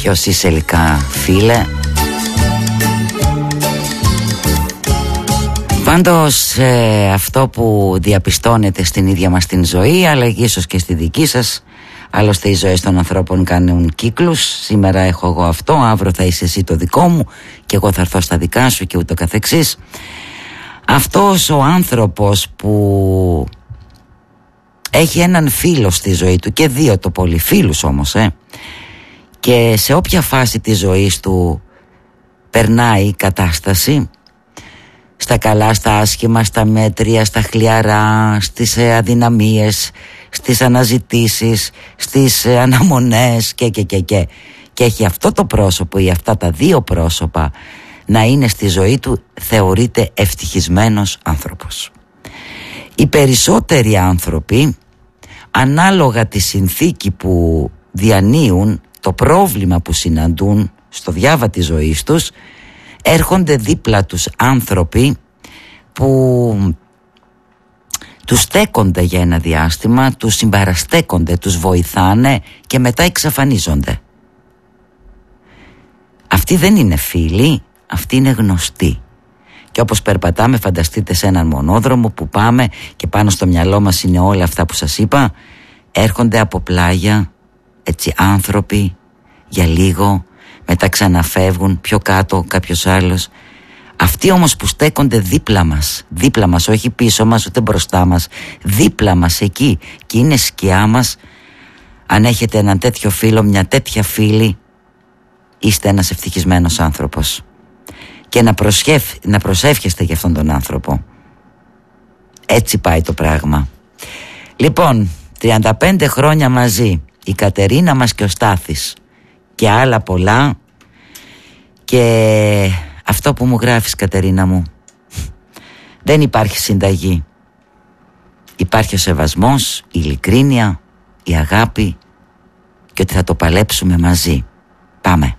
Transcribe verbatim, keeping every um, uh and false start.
Ποιος είσαι Λυκά φίλε? Πάντως ε, αυτό που διαπιστώνεται στην ίδια μας την ζωή, αλλά ίσως και στη δική σας, άλλωστε οι ζωές των ανθρώπων κάνουν κύκλους. Σήμερα έχω εγώ αυτό, αύριο θα είσαι εσύ το δικό μου και εγώ θα έρθω στα δικά σου και ούτω καθεξής. Αυτός ο άνθρωπος που έχει έναν φίλο στη ζωή του, και δύο το πολύ, φίλους όμως, ε, και σε όποια φάση της ζωής του περνάει η κατάσταση, στα καλά, στα άσχημα, στα μέτρια, στα χλιαρά, στις αδυναμίες, στις αναζητήσεις, στις αναμονές και και και και και έχει αυτό το πρόσωπο ή αυτά τα δύο πρόσωπα να είναι στη ζωή του, θεωρείται ευτυχισμένος άνθρωπος. Οι περισσότεροι άνθρωποι, ανάλογα τη συνθήκη που διανύουν, το πρόβλημα που συναντούν στο διάβα της ζωής τους, έρχονται δίπλα τους άνθρωποι που τους στέκονται για ένα διάστημα, τους συμπαραστέκονται, τους βοηθάνε και μετά εξαφανίζονται. Αυτοί δεν είναι φίλοι, αυτοί είναι γνωστοί. Και όπως περπατάμε, φανταστείτε σε έναν μονόδρομο που πάμε και πάνω στο μυαλό μας είναι όλα αυτά που σας είπα, έρχονται από πλάγια έτσι άνθρωποι για λίγο, μετά ξαναφεύγουν, πιο κάτω κάποιος άλλος. Αυτοί όμως που στέκονται δίπλα μας, δίπλα μας, όχι πίσω μας ούτε μπροστά μας, δίπλα μας εκεί και είναι σκιά μας, αν έχετε έναν τέτοιο φίλο, μια τέτοια φίλη, είστε ένας ευτυχισμένος άνθρωπος. Και να, προσχεύ, να προσεύχεστε για αυτόν τον άνθρωπο. Έτσι πάει το πράγμα. Λοιπόν, τριάντα πέντε χρόνια μαζί, η Κατερίνα μας και ο Στάθης και άλλα πολλά. Και αυτό που μου γράφεις, Κατερίνα μου, δεν υπάρχει συνταγή. Υπάρχει ο σεβασμός, η ειλικρίνεια, η αγάπη και ότι θα το παλέψουμε μαζί. Πάμε.